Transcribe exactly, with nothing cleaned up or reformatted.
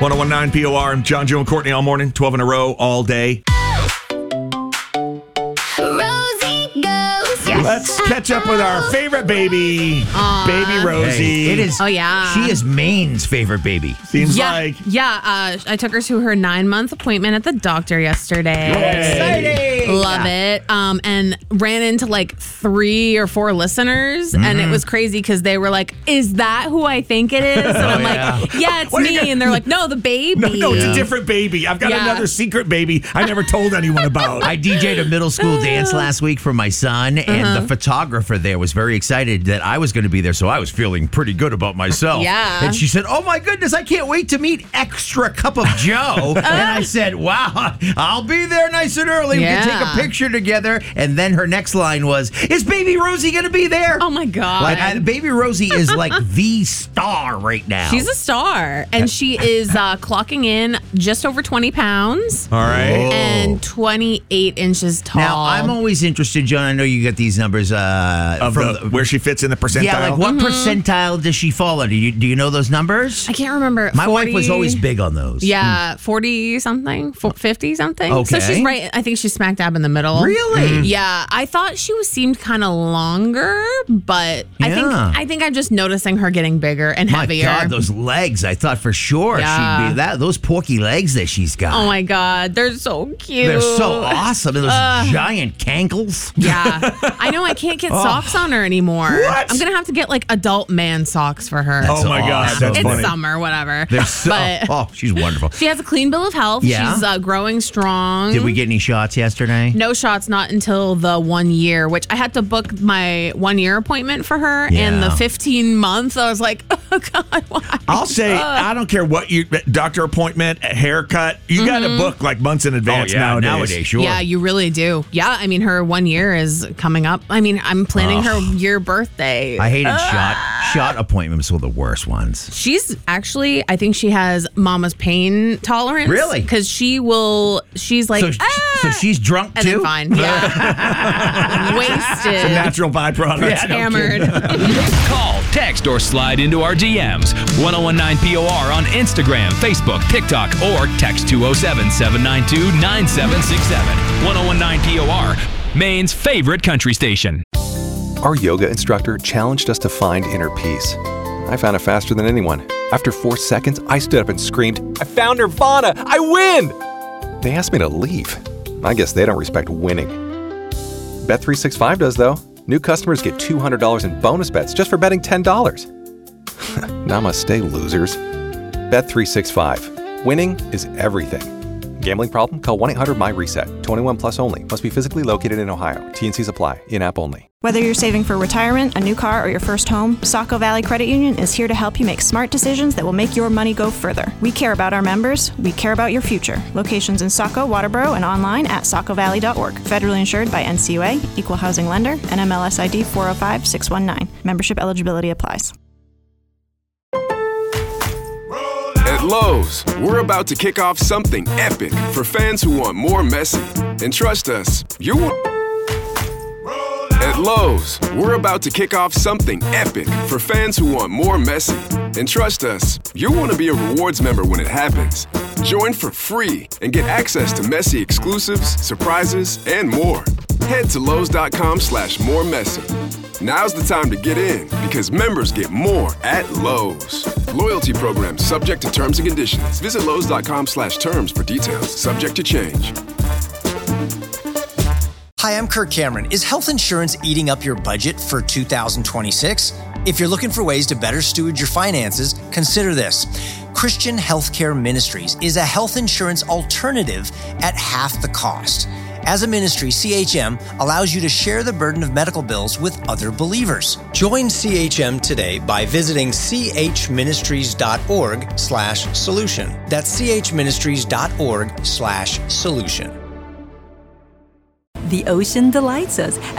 one oh one point nine P O R. I'm John, Joe, and Courtney all morning, twelve in a row, all day. Let's catch up with our favorite baby, Aww. Baby Rosie. Hey, it is. Oh, yeah. She is Maine's favorite baby. Seems yeah, like. Yeah, uh, I took her to her nine-month appointment at the doctor yesterday. Exciting. Love it. Um, and ran into like three or four listeners, mm-hmm. and it was crazy because they were like, is that who I think it is? And oh, I'm yeah. like, yeah, it's me. And they're like, no, the baby. No, no, it's yeah. a different baby. I've got yeah. another secret baby I never told anyone about. I D J'd a middle school dance last week for my son, and uh-huh. the photographer there was very excited that I was going to be there, so I was feeling pretty good about myself. Yeah. And she said, oh my goodness, I can't wait to meet Extra Cup of Joe. And I said, wow, I'll be there nice and early. Yeah. We can take a picture together. And then her next line was, is Baby Rosie going to be there? Oh my God. Like, I, Baby Rosie is like the star right now. She's a star. And she is uh, clocking in just over twenty pounds. All right. Whoa. And twenty-eight inches tall. Now, I'm always interested, John, I know you got these numbers. Uh, of from the, where she fits in the percentile? Yeah, like what mm-hmm. percentile does she fall under? Do you, do you know those numbers? I can't remember. My forty, wife was always big on those. Yeah, forty something, fifty something. Okay. So she's right, I think she's smack dab in the middle. Really? Mm-hmm. Yeah. I thought she was seemed kind of longer, but yeah. I think I think I'm just noticing her getting bigger and my heavier. My God, those legs. I thought for sure yeah. she'd be that. Those porky legs that she's got. Oh my God, they're so cute. They're so awesome. And those uh, giant cankles. Yeah. I know I can't get oh. socks on her anymore. What? I'm going to have to get like adult man socks for her. That's oh my awesome. God, that's it's funny. summer, whatever. They're so, but oh, she's wonderful. She has a clean bill of health. Yeah? She's uh, growing strong. Did we get any shots yesterday? No shots, not until the one year, which I had to book my one year appointment for her. Yeah. And the fifteen month, I was like, oh God, why? I'll say, uh, I don't care what you, doctor appointment, haircut, you mm-hmm. got to book like months in advance oh, yeah, nowadays. nowadays. Sure. Yeah, you really do. Yeah, I mean, her one year is coming up. I mean, I'm planning oh. her year birthday. I hated uh, shot shot appointments were the worst ones. She's actually, I think she has mama's pain tolerance. Really? Because she will, she's like, so, ah! so she's drunk and too? Then fine. Yeah. Wasted. It's a natural byproduct. Yeah, hammered. Call, text, or slide into our D Ms. one oh one nine P O R on Instagram, Facebook, TikTok, or text two oh seven, seven nine two, nine seven six seven. one oh one nine P O R, Maine's favorite country station. Our yoga instructor challenged us to find inner peace. I found it faster than anyone. After four seconds, I stood up and screamed, I found Nirvana! I win! They asked me to leave. I guess they don't respect winning. Bet three sixty-five does, though. New customers get two hundred dollars in bonus bets just for betting ten dollars. Namaste, losers. Bet three sixty-five. Winning is everything. Gambling problem? Call one eight hundred my reset. twenty-one plus only. Must be physically located in Ohio. T and Cs apply. In-app only. Whether you're saving for retirement, a new car, or your first home, Saco Valley Credit Union is here to help you make smart decisions that will make your money go further. We care about our members. We care about your future. Locations in Saco, Waterboro, and online at saco valley dot org. Federally insured by N C U A, Equal Housing Lender, N M L S I D four oh five six one nine. Membership eligibility applies. At Lowe's, we're about to kick off something epic for fans who want more messy. And trust us, you want... At Lowe's, we're about to kick off something epic for fans who want more messy. And trust us, you'll want to be a rewards member when it happens. Join for free and get access to messy exclusives, surprises, and more. Head to Lowe's.com slash more messy. Now's the time to get in because members get more at Lowe's. Loyalty program subject to terms and conditions. Visit Lowe's.com slash terms for details. Subject to change. Hi, I'm Kirk Cameron. Is health insurance eating up your budget for two thousand twenty-six? If you're looking for ways to better steward your finances, consider this. Christian Healthcare Ministries is a health insurance alternative at half the cost. As a ministry, C H M allows you to share the burden of medical bills with other believers. Join C H M today by visiting chministries.org slash solution. That's chministries.org slash solution. The ocean delights us,